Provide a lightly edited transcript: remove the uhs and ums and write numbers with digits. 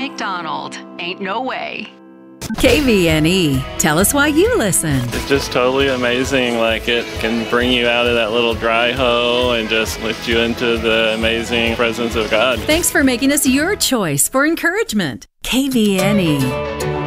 McDonald. Ain't no way. KVNE. Tell us why you listen. It's just totally amazing. Like, it can bring you out of that little dry hole and just lift you into the amazing presence of God. Thanks for making us your choice for encouragement. KVNE.